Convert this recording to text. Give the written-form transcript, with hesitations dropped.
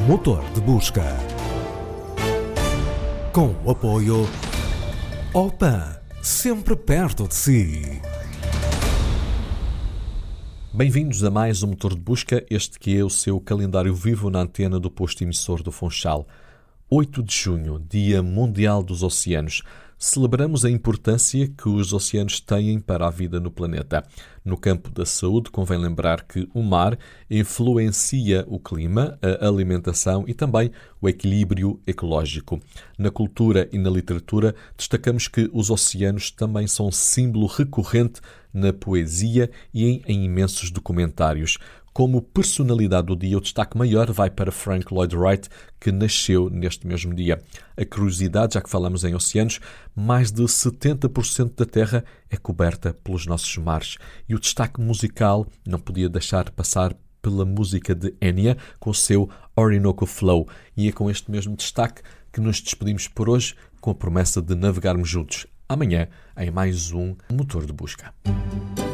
Motor de Busca. Com o apoio Opan, sempre perto de si. Bem-vindos a mais um Motor de Busca, este que é o seu calendário vivo na antena do posto emissor do Funchal. 8 de junho, Dia Mundial dos Oceanos. Celebramos a importância que os oceanos têm para a vida no planeta. No campo da saúde, convém lembrar que o mar influencia o clima, a alimentação e também o equilíbrio ecológico. Na cultura e na literatura, destacamos que os oceanos também são símbolo recorrente na poesia e em imensos documentários. Como personalidade do dia, o destaque maior vai para Frank Lloyd Wright, que nasceu neste mesmo dia. A curiosidade, já que falamos em oceanos, mais de 70% da Terra é coberta pelos nossos mares. E o destaque musical não podia deixar passar pela música de Enya, com o seu Orinoco Flow. E é com este mesmo destaque que nos despedimos por hoje, com a promessa de navegarmos juntos amanhã em mais um Motor de Busca.